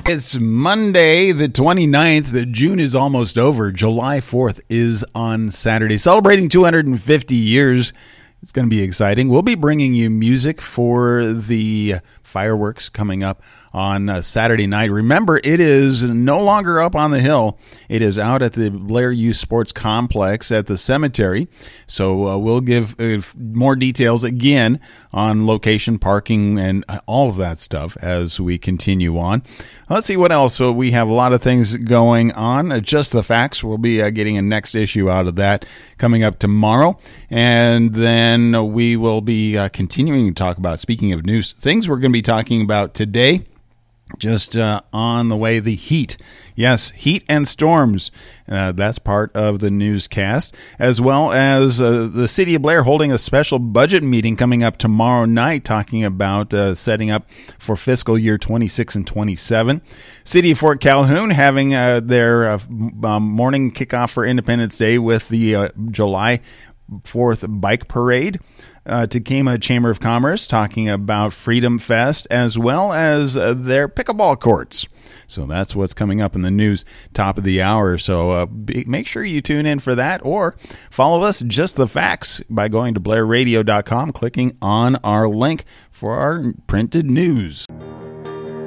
It's Monday, the 29th. June is almost over. July 4th is on Saturday. Celebrating 250 years. It's going to be exciting. We'll be bringing you music for the fireworks coming up on Saturday night. Remember, it is no longer up on the hill. It is out at the Blair Youth Sports Complex at the cemetery. So we'll give more details again on location, parking, and all of that stuff as we continue on. Let's see what else. So we have a lot of things going on. Just the Facts. We'll be getting a next issue out of that coming up tomorrow. And then we will be continuing to talk about, speaking of news, things we're going to be talking about today. Just on the way, the heat. Yes, heat and storms. That's part of the newscast, as well as the City of Blair holding a special budget meeting coming up tomorrow night, talking about setting up for fiscal year 26 and 27. City of Fort Calhoun having their morning kickoff for Independence Day with the July 4th bike parade. Takema Chamber of Commerce talking about Freedom Fest, as well as their pickleball courts. So that's what's coming up in the news top of the hour. So make sure you tune in for that, or follow us, Just the Facts, by going to blairradio.com, clicking on our link for our printed news.